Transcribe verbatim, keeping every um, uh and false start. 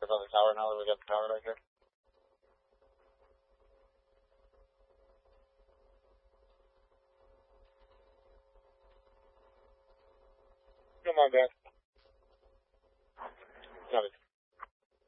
on the tower now that we got the tower right here. Come on, Dan. Got it.